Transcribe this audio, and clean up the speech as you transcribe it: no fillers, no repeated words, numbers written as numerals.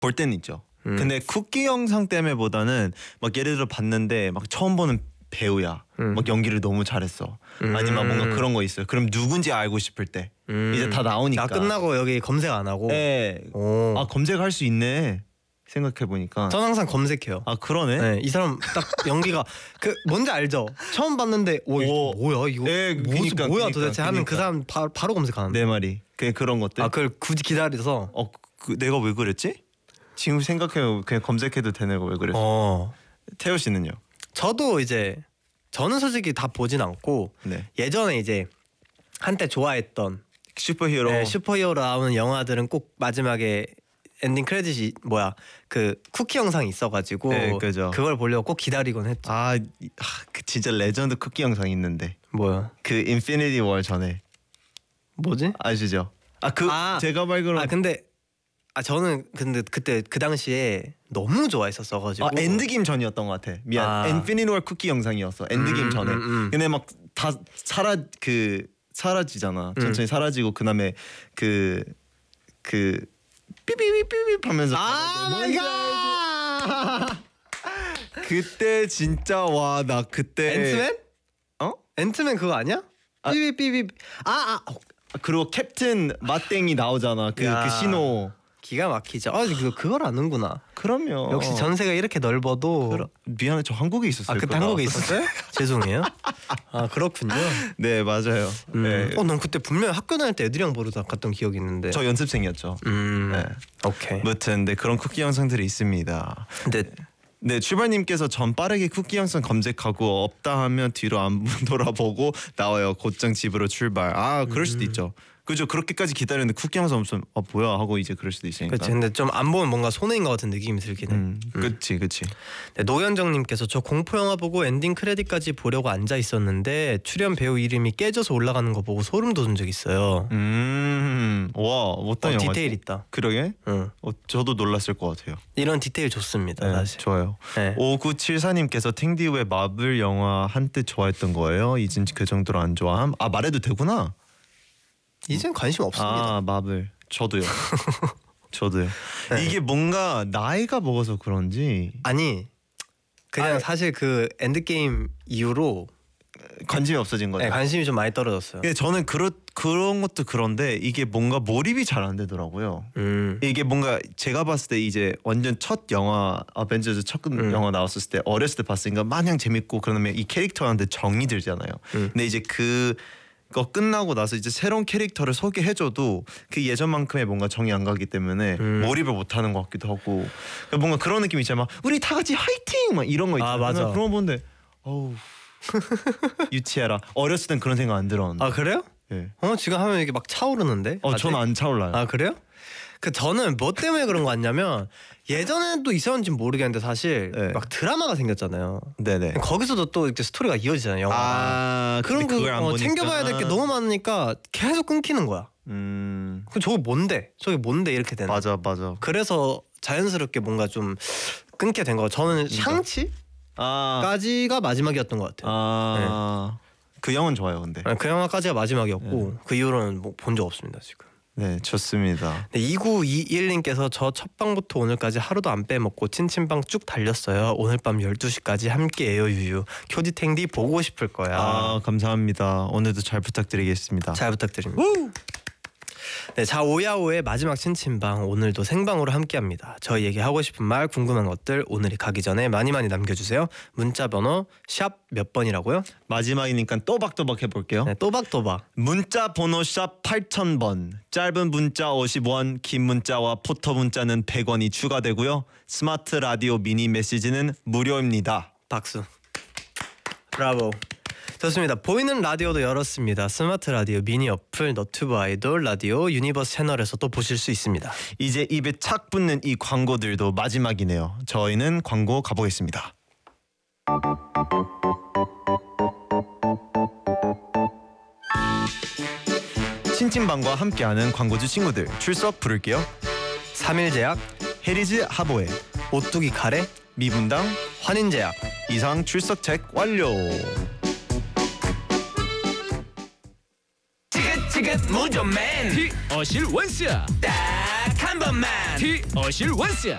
볼 때는 있죠. 근데 쿠키 영상 때문에보다는 막 예를 들어 봤는데 막 처음 보는 배우야. 막 연기를 너무 잘했어. 아니면 뭔가 그런 거 있어요. 그럼 누군지 알고 싶을 때 이제 다 나오니까. 나 끝나고 여기 검색 안 하고. 네. 아 검색할 수 있네. 생각해 보니까. 전 항상 검색해요. 아 그러네. 네, 이 사람 딱 연기가 그 뭔지 알죠? 처음 봤는데 이거 뭐야 이거 그니까, 뭐야 도대체 하면 그 사람 바로 검색하는데. 내 말이 그런 것들. 아 그걸 굳이 기다려서. 내가 왜 그랬지? 지금 생각해요. 그냥 검색해도 되는 거 왜 그랬어? 태호 씨는요? 저도 이제 저는 솔직히 다 보진 않고 네. 예전에 이제 한때 좋아했던 슈퍼히어로. 네, 슈퍼히어로 나오는 영화들은 꼭 마지막에 엔딩 크레딧이 그 쿠키 영상이 있어가지고 네, 그죠. 그걸 보려고 꼭 기다리곤 했죠. 그 진짜 레전드 쿠키 영상 있는데. 뭐야? 그 인피니티 워 전에. 뭐지? 아시죠? 제가 말고는. 근데 저는 근데 그때 그 당시에 너무 좋아했었어가지고. 엔드게임 전이었던 것 같아. 미안. 인피니티 워 쿠키 영상이었어. 엔드게임 전에. 근데 막 다 사라지잖아. 천천히 사라지고 그다음에 그 삐삐삐삐 하면서. 마이 갓! 그때 진짜 나 그때. 앤트맨? 앤트맨 그거 아니야? 삐삐삐삐. 그리고 캡틴 마땡이 나오잖아. 그 신호. 기가 막히죠. 그걸 아는구나. 그럼요. 역시 전세가 이렇게 넓어도. 미안해, 저 한국에 있었어요. 그때 한국에 있었어요? 죄송해요. 그렇군요. 네, 맞아요. 네. 난 그때 분명 학교 다닐 때 애들이랑 보러 갔던 기억이 있는데. 저 연습생이었죠. 네. 오케이. 아무튼 그런 쿠키 영상들이 있습니다. 네, 출발님께서 전 빠르게 쿠키 영상 검색하고 없다 하면 뒤로 안 돌아보고 나와요. 곧장 집으로 출발. 그럴 수도 있죠. 그죠. 그렇게까지 기다렸는데 쿠키 영상 없으면 뭐야 하고 이제 그럴 수도 있으니까. 그렇지. 근데 좀 안 보면 뭔가 손해인 것 같은 느낌이 들긴 해. 그치. 네, 노현정님께서 저 공포 영화 보고 엔딩 크레딧까지 보려고 앉아 있었는데 출연 배우 이름이 깨져서 올라가는 거 보고 소름 돋은 적 있어요. 와, 어떤 영화? 디테일 있다. 그러게. 저도 놀랐을 것 같아요. 이런 디테일 좋습니다. 네, 사실. 좋아요. 네. 5974님께서 탱디 왜 마블 영화 한때 좋아했던 거예요? 이젠 그 정도로 안 좋아함? 말해도 되구나. 이젠 관심 없습니다. 마블. 저도요. 네. 이게 뭔가 나이가 먹어서 그런지 그냥 사실 그 엔드게임 이후로 관심이 없어진 거죠. 네, 관심이 좀 많이 떨어졌어요. 저는 그런 것도 그런데 이게 뭔가 몰입이 잘 안 되더라고요. 이게 뭔가 제가 봤을 때 이제 완전 첫 영화 어벤져스 첫 영화 나왔을 때 어렸을 때 봤으니까 마냥 재밌고 그러면 이 캐릭터한테 정이 들잖아요. 근데 이제 그거 끝나고 나서 이제 새로운 캐릭터를 소개해줘도 그 예전만큼의 뭔가 정이 안 가기 때문에 몰입을 못하는 것 같기도 하고 뭔가 그런 느낌이 있잖아. 막 우리 다 같이 화이팅 막 이런 거 있잖아. 맞아. 그런 거 보는데 유치해라. 어렸을 땐 그런 생각 안 들었는데. 그래요? 네. 지금 하면 이게 막 차오르는데? 저는 안 차올라요. 그래요? 저는 뭐 때문에 그런 거 같냐면 예전에도 있었는지 모르겠는데 사실 막 드라마가 생겼잖아요. 네네. 거기서도 또 이렇게 스토리가 이어지잖아요. 영화. 그런 거 챙겨봐야 될 게 너무 많으니까 계속 끊기는 거야. 그럼 저게 뭔데 이렇게 되는. 맞아. 그래서 자연스럽게 뭔가 좀 끊게 된 거. 저는 샹치? 까지가 마지막이었던 것 같아요. 그 영화는 좋아요, 근데. 그 영화까지가 마지막이었고 그 이후로는 뭐 본 적 없습니다 지금. 네, 좋습니다. 2921님께서 저 첫 방부터 오늘까지 하루도 안 빼먹고 친친방 쭉 달렸어요. 오늘 밤 12시까지 함께해요 유유. 쿄지탱디 보고 싶을 거야. 감사합니다. 오늘도 잘 부탁드리겠습니다. 잘 부탁드립니다. 네, 자 오야오의 마지막 친친방 오늘도 생방으로 함께합니다. 저희에게 하고 싶은 말 궁금한 것들 오늘이 가기 전에 많이 남겨주세요. 문자 번호 샵 몇 번이라고요? 마지막이니까 또박또박 해볼게요. 네, 또박또박. 문자 번호 샵 8000번. 짧은 문자 50원, 긴 문자와 포터 문자는 100원이 추가되고요. 스마트 라디오 미니 메시지는 무료입니다. 박수. 브라보. 좋습니다. 보이는 라디오도 열었습니다. 스마트 라디오 미니 어플 너튜브 아이돌 라디오 유니버스 채널에서 또 보실 수 있습니다. 이제 입에 착 붙는 이 광고들도 마지막이네요. 저희는 광고 가보겠습니다. 친친방과 함께하는 광고주 친구들 출석 부를게요. 3일제약, 헤리즈 하보에, 오뚜기 카레, 미분당, 환인제약. 이상 출석 체크 완료. 지긋지긋 무좀맨 어실 원스 딱한 번만 티 어실 원스